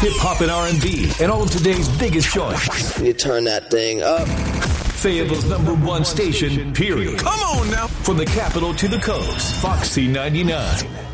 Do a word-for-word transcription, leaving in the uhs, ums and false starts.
hip hop and R and B, and all of today's biggest joints. You turn that thing up. Fayetteville's number one station, period. Come on now. From the capital to the coast, Foxy ninety-nine.